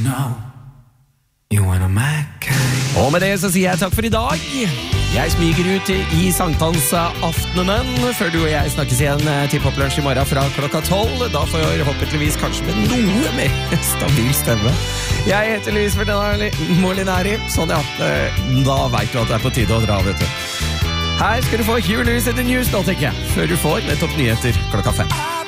know you want a Mac. Og med det så sier jeg takk for i dag. Jeg smyger ut i sankthansaftenen før du og jeg snakkes igjen til Poplunsj i morgen fra klokka 12. Da får jeg forhåpentligvis kanskje med noe mer stabil stemme. Jeg heter Luis Molinari, sånn ja, da vet du at det er på tide å dra, vet du. Her skal du få Hugh Lewis in the News nå, tenker jeg, før du får nettopp nyheter klokka 5.